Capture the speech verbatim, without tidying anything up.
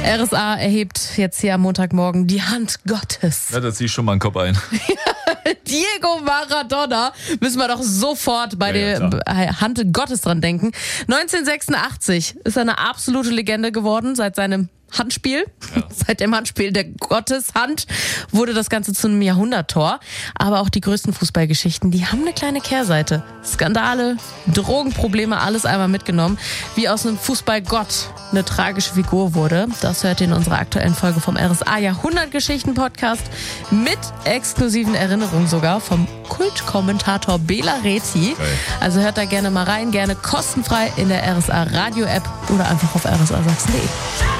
R S A erhebt jetzt hier am Montagmorgen die Hand Gottes. Ja, da zieh ich schon mal einen Kopf ein. Diego Maradona, müssen wir doch sofort bei Ja, der ja, Hand Gottes dran denken. neunzehnhundertsechsundachtzig ist er eine absolute Legende geworden seit seinem Handspiel. Ja. Seit dem Handspiel der Gotteshand wurde das Ganze zu einem Jahrhunderttor. Aber auch die größten Fußballgeschichten, die haben eine kleine Kehrseite. Skandale, Drogenprobleme, alles einmal mitgenommen. Wie aus einem Fußballgott eine tragische Figur wurde. Das hört ihr in unserer aktuellen Folge vom R S A Jahrhundertgeschichten-Podcast mit exklusiven Erinnerungen sogar vom Kultkommentator Bela Reti. Geil. Also hört da gerne mal rein, gerne kostenfrei in der R S A Radio-App oder einfach auf r s a sachsen punkt de.